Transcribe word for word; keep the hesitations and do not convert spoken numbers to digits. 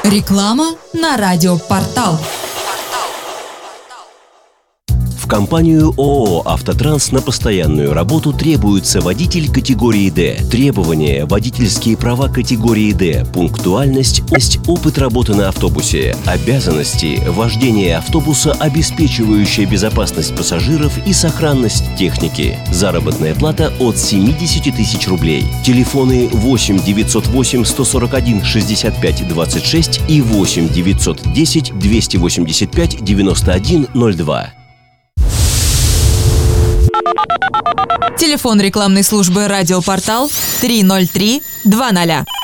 Реклама на радиопортал. В компанию ООО «Автотранс» на постоянную работу требуется водитель категории «Д». Требования: водительские права категории «Д», пунктуальность, опыт работы на автобусе. Обязанности: вождение автобуса, обеспечивающее безопасность пассажиров и сохранность техники. Заработная плата от семидесяти тысяч рублей. Телефоны восемь девятьсот восемь сто сорок один шестьдесят пять двадцать шесть и восемь девятьсот десять двести восемьдесят пять девяносто один ноль два. Телефон рекламной службы «Радиопортал» три ноль три два ноль.